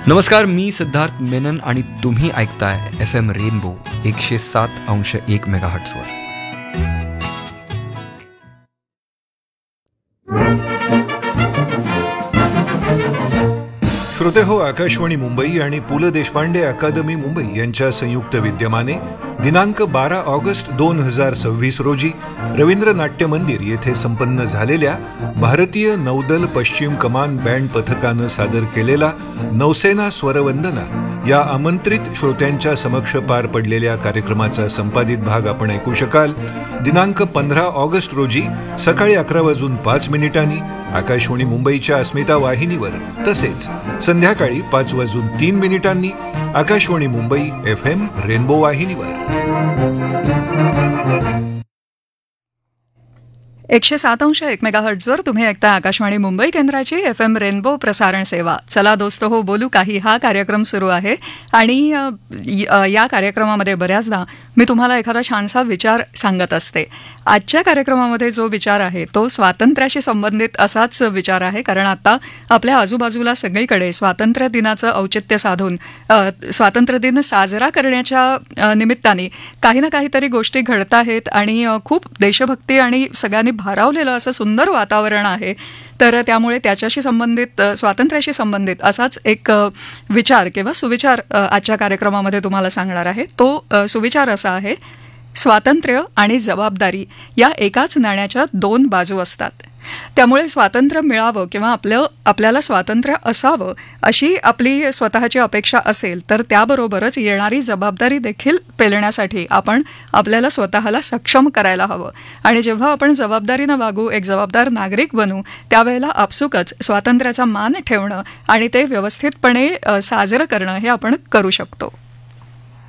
नमस्कार, मी सिद्धार्थ मेनन आणि तुम्ही ऐकताय FM रेनबो 107.1 मेगाहर्ट्झवर. श्रोते हो, आकाशवाणी मुंबई आणि पु ल देशपांडे अकादमी मुंबई यांच्या संयुक्त विद्यमाने दिनांक 12 ऑगस्ट 2026 रोजी रवींद्र नाट्य मंदिर येथे संपन्न झालेल्या भारतीय नौदल पश्चिम कमान बँड पथकानं सादर केलेला नौसेना स्वरवंदना या आमंत्रित श्रोत्यांच्या समक्ष पार पडलेल्या कार्यक्रमाचा संपादित भाग आपण ऐकू शकाल. दिनांक 15 ऑगस्ट रोजी सकाळी 11:05 आकाशवाणी मुंबईच्या अस्मिता वाहिनीवर, तसेच संध्याकाळी 5:03 आकाशवाणी मुंबई FM रेनबो वाहिनीवर. 107.1 मेगाहर्ट्झवर तुम्ही ऐकता आकाशवाणी मुंबई केंद्राची FM रेनबो प्रसारण सेवा. चला दोस्त हो, बोलू काही हा कार्यक्रम सुरू आहे आणि या कार्यक्रमामध्ये बऱ्याचदा मी तुम्हाला एखादा छानसा विचार सांगत असते. आजच्या कार्यक्रमामध्ये जो विचार आहे तो स्वातंत्र्याशी संबंधित असाच विचार आहे, कारण आता आपल्या आजूबाजूला सगळीकडे स्वातंत्र्य दिनाचं औचित्य साधून स्वातंत्र्य दिन साजरा करण्याच्या निमित्ताने काही ना काहीतरी गोष्टी घडत आहेत आणि खूप देशभक्ती आणि सगळ्यांनी भारावलेलं असं सुंदर वातावरण आहे. तर त्यामुळे त्याच्याशी संबंधित, स्वातंत्र्याशी संबंधित असाच एक विचार किंवा सुविचार आजच्या कार्यक्रमामध्ये तुम्हाला सांगणार आहे. तो सुविचार असा आहे: स्वातंत्र्य आणि जबाबदारी या एकाच नाण्याच्या दोन बाजू असतात. त्यामुळे स्वातंत्र्य मिळावं किंवा आपल्याला स्वातंत्र्य असावं अशी आपली स्वतःची अपेक्षा असेल, तर त्याबरोबरच येणारी जबाबदारी देखील पेलण्यासाठी आपण आपल्याला स्वतःला सक्षम करायला हवं. आणि जेव्हा आपण जबाबदारीनं वागू, एक जबाबदार नागरिक बनू, त्यावेळेला आपसुकच स्वातंत्र्याचा मान ठेवणं आणि ते व्यवस्थितपणे साजरं करणं हे आपण करू शकतो.